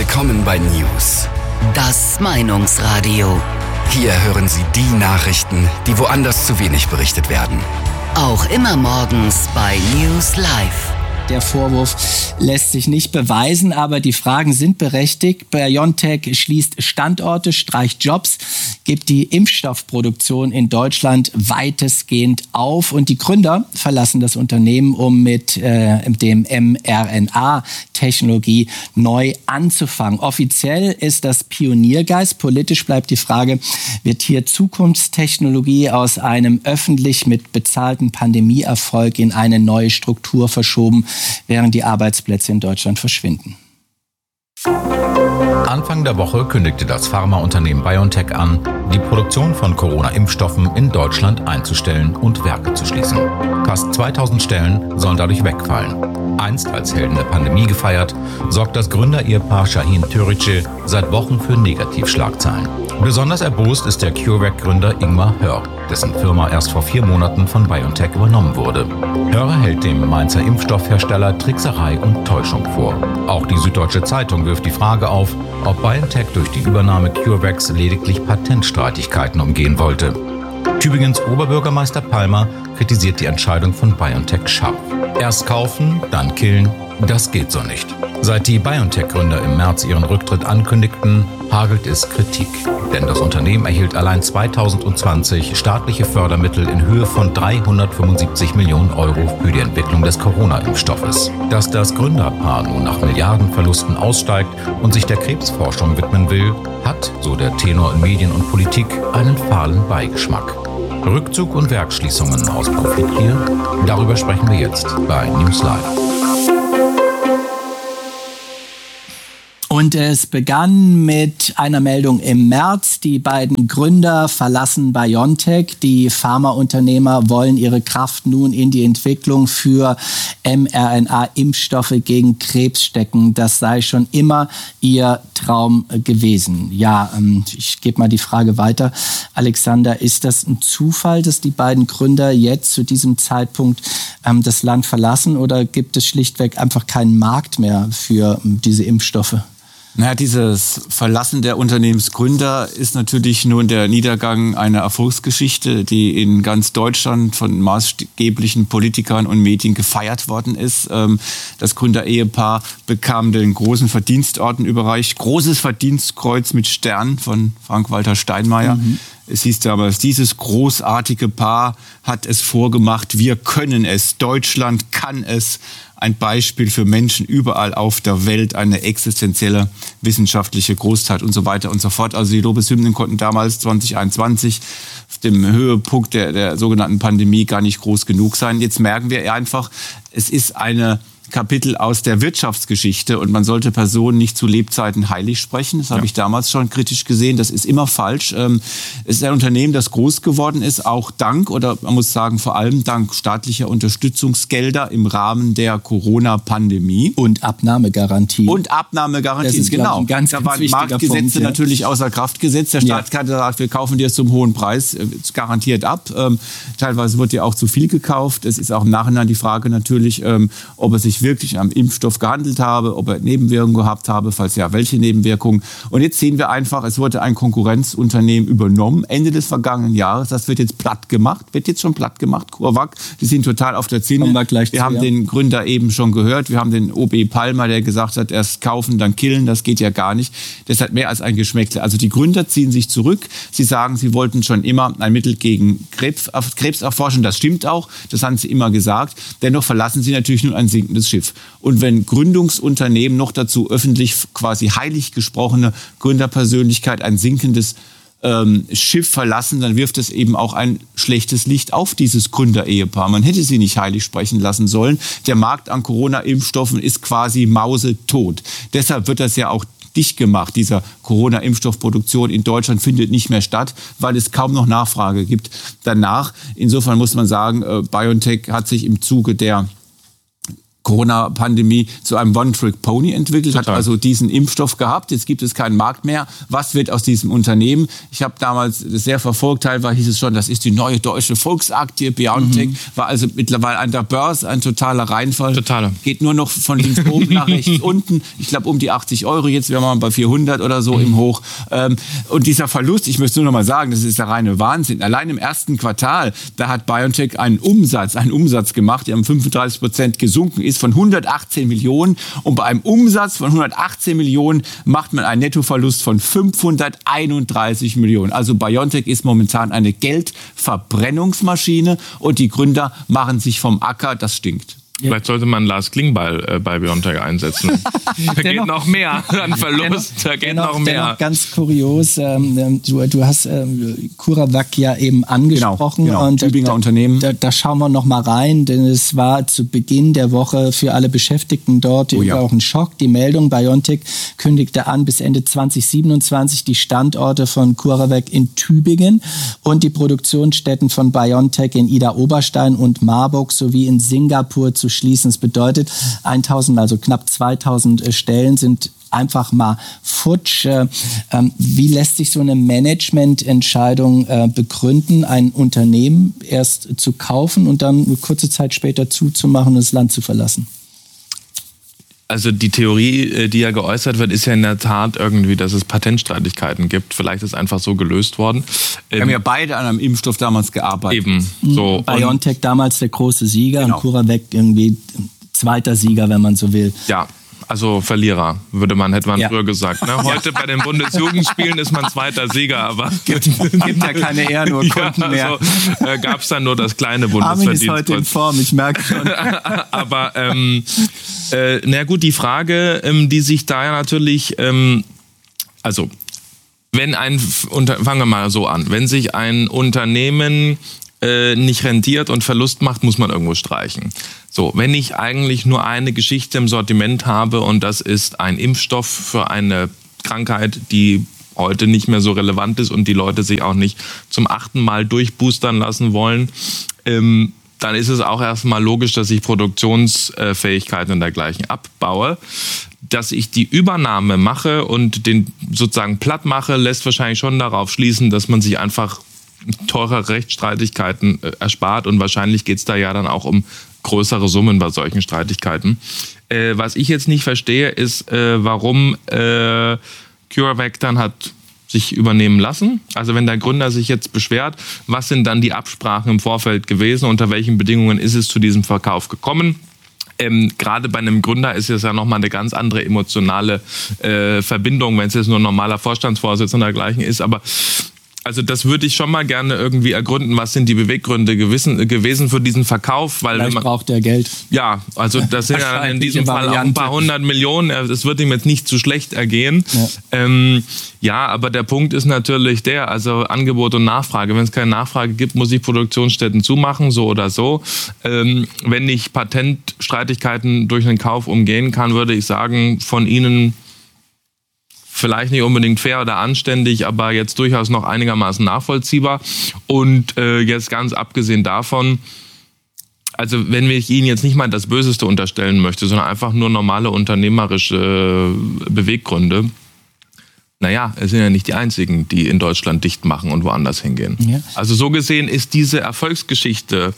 Willkommen bei News. Das Meinungsradio. Hier hören Sie die Nachrichten, die woanders zu wenig berichtet werden. Auch immer morgens bei News Live. Der Vorwurf lässt sich nicht beweisen, aber die Fragen sind berechtigt. BioNTech schließt Standorte, streicht Jobs, gibt die Impfstoffproduktion in Deutschland weitestgehend auf. Und die Gründer verlassen das Unternehmen, um mit dem mRNA-Technologie neu anzufangen. Offiziell ist das Pioniergeist. Politisch bleibt die Frage, wird hier Zukunftstechnologie aus einem öffentlich mit bezahlten Pandemieerfolg in eine neue Struktur verschoben, während die Arbeitsplätze in Deutschland verschwinden. Anfang der Woche kündigte das Pharmaunternehmen BioNTech an, die Produktion von Corona-Impfstoffen in Deutschland einzustellen und Werke zu schließen. Fast 2000 Stellen sollen dadurch wegfallen. Einst als Helden der Pandemie gefeiert, sorgt das Gründer-Ehepaar Şahin Türeci seit Wochen für Negativschlagzeilen. Besonders erbost ist der CureVac-Gründer Ingmar Hörr, dessen Firma erst vor 4 Monaten von BioNTech übernommen wurde. Hörr hält dem Mainzer Impfstoffhersteller Trickserei und Täuschung vor. Auch die Süddeutsche Zeitung wirft die Frage auf, ob BioNTech durch die Übernahme CureVacs lediglich Patentstreitigkeiten umgehen wollte. Tübingens Oberbürgermeister Palmer kritisiert die Entscheidung von BioNTech scharf. Erst kaufen, dann killen, das geht so nicht. Seit die BioNTech-Gründer im März ihren Rücktritt ankündigten, hagelt es Kritik. Denn das Unternehmen erhielt allein 2020 staatliche Fördermittel in Höhe von 375 Millionen Euro für die Entwicklung des Corona-Impfstoffes. Dass das Gründerpaar nun nach Milliardenverlusten aussteigt und sich der Krebsforschung widmen will, hat, so der Tenor in Medien und Politik, einen fahlen Beigeschmack. Rückzug und Werksschließungen aus Profitgier? Darüber sprechen wir jetzt bei News Live. Und es begann mit einer Meldung im März. Die beiden Gründer verlassen BioNTech. Die Pharmaunternehmer wollen ihre Kraft nun in die Entwicklung für mRNA-Impfstoffe gegen Krebs stecken. Das sei schon immer ihr Traum gewesen. Ja, ich gebe mal die Frage weiter. Alexander, ist das ein Zufall, dass die beiden Gründer jetzt zu diesem Zeitpunkt das Land verlassen, oder gibt es schlichtweg einfach keinen Markt mehr für diese Impfstoffe? Naja, dieses Verlassen der Unternehmensgründer ist natürlich nur der Niedergang einer Erfolgsgeschichte, die in ganz Deutschland von maßgeblichen Politikern und Medien gefeiert worden ist. Das Gründerehepaar bekam den großen Verdienstorden überreicht, großes Verdienstkreuz mit Stern von Frank-Walter Steinmeier. Es hieß damals, dieses großartige Paar hat es vorgemacht, wir können es, Deutschland kann es. Ein Beispiel für Menschen überall auf der Welt, eine existenzielle wissenschaftliche Großtat und so weiter und so fort. Also die Lobeshymnen konnten damals 2021 auf dem Höhepunkt der sogenannten Pandemie gar nicht groß genug sein. Jetzt merken wir einfach, es ist eine Kapitel aus der Wirtschaftsgeschichte und man sollte Personen nicht zu Lebzeiten heilig sprechen. Das habe ich damals schon kritisch gesehen. Das ist immer falsch. Es ist ein Unternehmen, das groß geworden ist, auch dank, oder man muss sagen vor allem dank staatlicher Unterstützungsgelder im Rahmen der Corona-Pandemie. Und Abnahmegarantie. Das ist, genau. Ganz da waren Marktgesetze Punkt, natürlich außer Kraft gesetzt. Der Staat hat gesagt, wir kaufen dir es zum hohen Preis, garantiert ab. Teilweise wird ja auch zu viel gekauft. Es ist auch im Nachhinein die Frage natürlich, ob es sich wirklich am Impfstoff gehandelt habe, ob er Nebenwirkungen gehabt habe, falls ja, welche Nebenwirkungen. Und jetzt sehen wir einfach, es wurde ein Konkurrenzunternehmen übernommen, Ende des vergangenen Jahres. Das wird jetzt schon platt gemacht. CureVac, die sind total auf der Zinne. Wir haben den Gründer eben schon gehört. Wir haben den OB Palmer, der gesagt hat, erst kaufen, dann killen. Das geht ja gar nicht. Das hat mehr als ein Geschmäckle. Also die Gründer ziehen sich zurück. Sie sagen, sie wollten schon immer ein Mittel gegen Krebs erforschen. Das stimmt auch. Das haben sie immer gesagt. Dennoch verlassen sie natürlich nun ein sinkendes Schiff. Und wenn Gründungsunternehmen, noch dazu öffentlich quasi heilig gesprochene Gründerpersönlichkeit, ein sinkendes Schiff verlassen, dann wirft es eben auch ein schlechtes Licht auf dieses Gründerehepaar. Man hätte sie nicht heilig sprechen lassen sollen. Der Markt an Corona-Impfstoffen ist quasi mausetot. Deshalb wird das ja auch dicht gemacht. Dieser Corona-Impfstoffproduktion in Deutschland findet nicht mehr statt, weil es kaum noch Nachfrage gibt danach. Insofern muss man sagen, BioNTech hat sich im Zuge der Corona-Pandemie zu einem One-Trick-Pony entwickelt, hat also diesen Impfstoff gehabt. Jetzt gibt es keinen Markt mehr. Was wird aus diesem Unternehmen? Ich habe damals das sehr verfolgt. Teilweise hieß es schon, das ist die neue deutsche Volksaktie. BioNTech war also mittlerweile an der Börse ein totaler Reinfall. Totaler. Geht nur noch von links oben nach rechts unten. Ich glaube um die 80 €. Jetzt wären wir mal bei 400 oder so im Hoch. Und dieser Verlust, ich möchte nur noch mal sagen, das ist der reine Wahnsinn. Allein im ersten Quartal, da hat BioNTech einen Umsatz gemacht, der um 35% gesunken ist, von 118 Millionen. Und bei einem Umsatz von 118 Millionen macht man einen Nettoverlust von 531 Millionen. Also BioNTech ist momentan eine Geldverbrennungsmaschine und die Gründer machen sich vom Acker, das stinkt. Vielleicht sollte man Lars Klingbeil bei BioNTech einsetzen. Da geht noch mehr an Verlust. Da geht noch mehr. Dennoch ganz kurios, du hast CureVac ja eben angesprochen. Genau. Und Tübinger Unternehmen. Da schauen wir noch mal rein, denn es war zu Beginn der Woche für alle Beschäftigten dort auch ein Schock. Die Meldung, BioNTech kündigte an, bis Ende 2027 die Standorte von CureVac in Tübingen und die Produktionsstätten von BioNTech in Idar-Oberstein und Marburg sowie in Singapur zu schließen. Das bedeutet, 1000, also knapp 2000 Stellen sind einfach mal futsch. Wie lässt sich so eine Managemententscheidung begründen, ein Unternehmen erst zu kaufen und dann eine kurze Zeit später zuzumachen und das Land zu verlassen? Also die Theorie, die ja geäußert wird, ist ja in der Tat irgendwie, dass es Patentstreitigkeiten gibt. Vielleicht ist einfach so gelöst worden. Wir haben ja beide an einem Impfstoff damals gearbeitet. Eben. So. BioNTech damals der große Sieger Genau. und CureVac irgendwie zweiter Sieger, wenn man so will. Ja. Also Verlierer, hätte man früher gesagt. Ne? Heute bei den Bundesjugendspielen ist man zweiter Sieger, aber Gibt ja keine Ehrenurkunden mehr. Also, gab es dann nur das kleine Armin Bundesverdienstkreuz. ist heute in Form, ich merke schon. Aber na gut, die Frage, die sich da ja natürlich, also wenn fangen wir mal so an, wenn sich ein Unternehmen nicht rentiert und Verlust macht, muss man irgendwo streichen. So, wenn ich eigentlich nur eine Geschichte im Sortiment habe und das ist ein Impfstoff für eine Krankheit, die heute nicht mehr so relevant ist und die Leute sich auch nicht zum 8. Mal durchboostern lassen wollen, dann ist es auch erstmal logisch, dass ich Produktionsfähigkeiten und dergleichen abbaue. Dass ich die Übernahme mache und den sozusagen platt mache, lässt wahrscheinlich schon darauf schließen, dass man sich einfach teure Rechtsstreitigkeiten erspart und wahrscheinlich geht es da ja dann auch um größere Summen bei solchen Streitigkeiten. Was ich jetzt nicht verstehe, ist, warum CureVac dann hat sich übernehmen lassen. Also wenn der Gründer sich jetzt beschwert, was sind dann die Absprachen im Vorfeld gewesen, unter welchen Bedingungen ist es zu diesem Verkauf gekommen? Gerade bei einem Gründer ist es ja nochmal eine ganz andere emotionale Verbindung, wenn es jetzt nur ein normaler Vorstandsvorsitzender dergleichen ist, aber also das würde ich schon mal gerne irgendwie ergründen, was sind die Beweggründe gewesen für diesen Verkauf. Weil Vielleicht braucht er Geld. Ja, also das sind ja in diesem Fall auch ein paar 100 Millionen. Das wird ihm jetzt nicht zu schlecht ergehen. Ja, aber der Punkt ist natürlich der, also Angebot und Nachfrage. Wenn es keine Nachfrage gibt, muss ich Produktionsstätten zumachen, so oder so. Wenn ich Patentstreitigkeiten durch einen Kauf umgehen kann, würde ich sagen, von Ihnen vielleicht nicht unbedingt fair oder anständig, aber jetzt durchaus noch einigermaßen nachvollziehbar. Und jetzt ganz abgesehen davon, also wenn ich Ihnen jetzt nicht mal das Böseste unterstellen möchte, sondern einfach nur normale unternehmerische Beweggründe, naja, es sind ja nicht die einzigen, die in Deutschland dicht machen und woanders hingehen. Ja. Also so gesehen ist diese Erfolgsgeschichte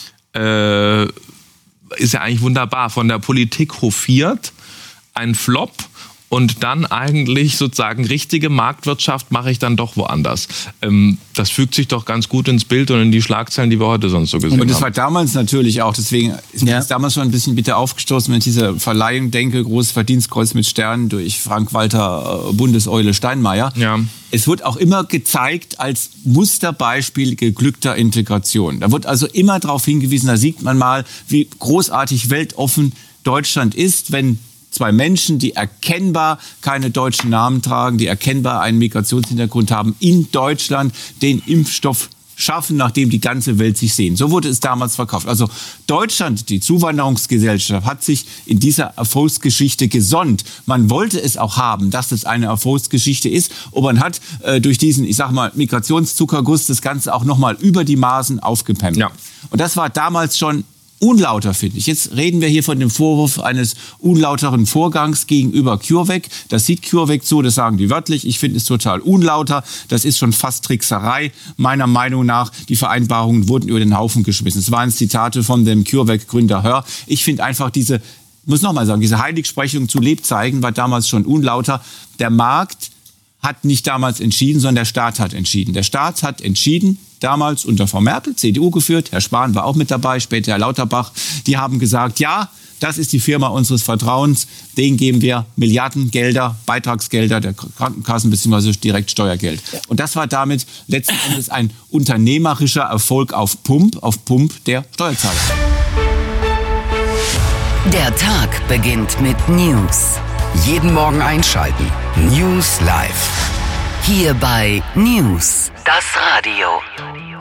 ist ja eigentlich wunderbar. Von der Politik hofiert, ein Flop. Und dann eigentlich sozusagen richtige Marktwirtschaft mache ich dann doch woanders. Das fügt sich doch ganz gut ins Bild und in die Schlagzeilen, die wir heute sonst so gesehen haben. Und das war damals natürlich auch, deswegen ist mir das damals schon ein bisschen bitter aufgestoßen, wenn ich diese Verleihung denke, großes Verdienstkreuz mit Sternen durch Frank-Walter Bundeseule Steinmeier. Ja. Es wird auch immer gezeigt als Musterbeispiel geglückter Integration. Da wird also immer darauf hingewiesen, da sieht man mal, wie großartig weltoffen Deutschland ist, wenn zwei Menschen, die erkennbar keine deutschen Namen tragen, die erkennbar einen Migrationshintergrund haben, in Deutschland den Impfstoff schaffen, nachdem die ganze Welt sich sehnt. So wurde es damals verkauft. Also Deutschland, die Zuwanderungsgesellschaft, hat sich in dieser Erfolgsgeschichte gesonnt. Man wollte es auch haben, dass es eine Erfolgsgeschichte ist. Und man hat durch diesen, ich sag mal, Migrationszuckerguss das Ganze auch nochmal über die Maßen aufgepemmt. Ja. Und das war damals schon unlauter, finde ich. Jetzt reden wir hier von dem Vorwurf eines unlauteren Vorgangs gegenüber CureVac. Das sieht CureVac so, das sagen die wörtlich. Ich finde es total unlauter. Das ist schon fast Trickserei. Meiner Meinung nach, die Vereinbarungen wurden über den Haufen geschmissen. Es waren Zitate von dem CureVac-Gründer Hör. Ich finde einfach diese Heiligsprechung zu Lebzeiten war damals schon unlauter. Der Markt hat nicht damals entschieden, sondern der Staat hat entschieden. Der Staat hat entschieden, damals unter Frau Merkel, CDU geführt, Herr Spahn war auch mit dabei, später Herr Lauterbach. Die haben gesagt, ja, das ist die Firma unseres Vertrauens, denen geben wir Milliardengelder, Beitragsgelder der Krankenkassen bzw. direkt Steuergeld. Und das war damit letzten Endes ein unternehmerischer Erfolg auf Pump der Steuerzahler. Der Tag beginnt mit News. Jeden Morgen einschalten. News Live. Hier bei News, das Radio.